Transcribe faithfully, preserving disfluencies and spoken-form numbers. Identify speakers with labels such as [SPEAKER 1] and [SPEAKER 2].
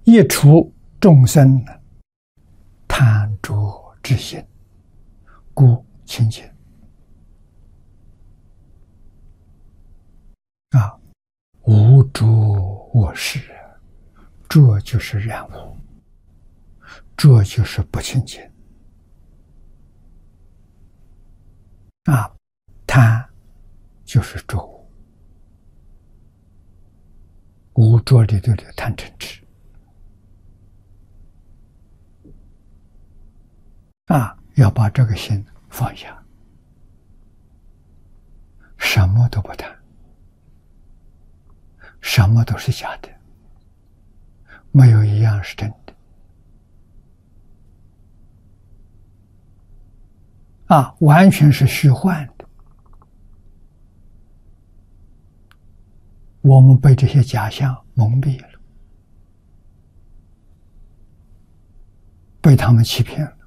[SPEAKER 1] 一除众生贪着之心，故清净。啊，无着我识，这就是染污，这就是不清净。啊，贪就是着物，无着里头的贪嗔痴。啊，要把这个心放下，什么都不谈，什么都是假的，没有一样是真的。啊，完全是虚幻的。我们被这些假象蒙蔽了，被他们欺骗了。